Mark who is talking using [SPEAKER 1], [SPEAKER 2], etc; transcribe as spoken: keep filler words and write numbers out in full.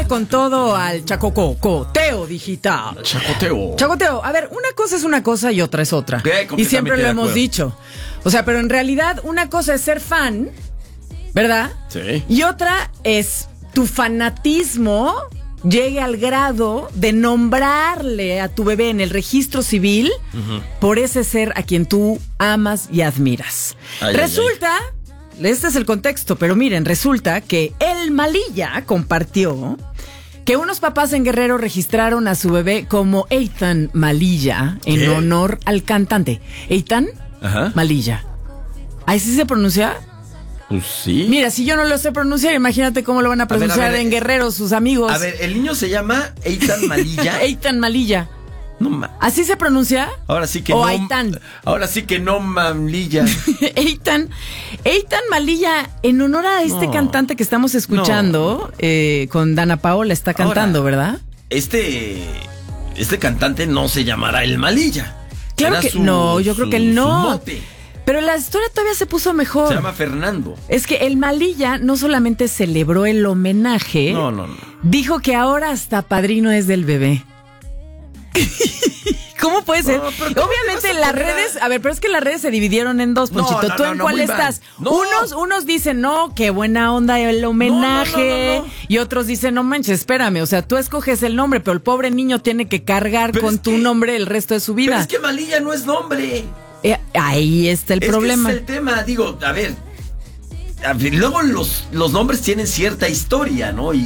[SPEAKER 1] entrarle con todo al chacocoteo digital.
[SPEAKER 2] Chacoteo.
[SPEAKER 1] Chacoteo. A ver, una cosa es una cosa y otra es otra.
[SPEAKER 2] ¿Qué?
[SPEAKER 1] Y siempre lo hemos dicho. O sea, pero en realidad una cosa es ser fan, ¿verdad?
[SPEAKER 2] Sí.
[SPEAKER 1] Y otra es tu fanatismo llegue al grado de nombrarle a tu bebé en el registro civil uh-huh. por ese ser a quien tú amas y admiras. Ay, resulta, ay, ay. Este es el contexto, pero miren, resulta que el Malilla compartió que unos papás en Guerrero registraron a su bebé como Ethan Malilla en ¿Qué? honor al cantante. Ethan Ajá. Malilla. ¿Ahí sí se pronuncia?
[SPEAKER 2] Pues sí.
[SPEAKER 1] Mira, si yo no lo sé pronunciar, imagínate cómo lo van a pronunciar a ver, a ver, en Guerrero sus amigos.
[SPEAKER 2] A ver, el niño se llama Ethan Malilla.
[SPEAKER 1] Ethan Malilla.
[SPEAKER 2] No ma.
[SPEAKER 1] ¿Así se pronuncia?
[SPEAKER 2] Ahora sí que
[SPEAKER 1] o
[SPEAKER 2] no.
[SPEAKER 1] Ethan.
[SPEAKER 2] Ahora sí que no Malilla.
[SPEAKER 1] Ethan. Ethan Malilla, en honor a este no, cantante que estamos escuchando, no. eh, con Dana Paola está cantando, ahora, ¿verdad?
[SPEAKER 2] Este. Este cantante no se llamará el Malilla.
[SPEAKER 1] Claro
[SPEAKER 2] Era
[SPEAKER 1] que
[SPEAKER 2] su,
[SPEAKER 1] no, yo creo
[SPEAKER 2] su,
[SPEAKER 1] que él no.
[SPEAKER 2] Su mote.
[SPEAKER 1] Pero la historia todavía se puso mejor.
[SPEAKER 2] Se llama Fernando.
[SPEAKER 1] Es que el Malilla no solamente celebró el homenaje,
[SPEAKER 2] no, no, no.
[SPEAKER 1] dijo que ahora hasta padrino es del bebé. ¿Cómo puede ser? No, obviamente las redes, a ver, pero es que las redes se dividieron en dos, Ponchito. No, no, ¿Tú no, en no, cuál estás? No. Unos, unos dicen, no, qué buena onda el homenaje. No, no, no, no, no. Y otros dicen, no manches, espérame. O sea, tú escoges el nombre, pero el pobre niño tiene que cargar pero con tu que, nombre el resto de su vida.
[SPEAKER 2] Pero es que Malilla no es nombre.
[SPEAKER 1] Eh, ahí está el
[SPEAKER 2] es
[SPEAKER 1] problema.
[SPEAKER 2] Que es el tema, digo, a ver. A ver luego los, los nombres tienen cierta historia, ¿no? Y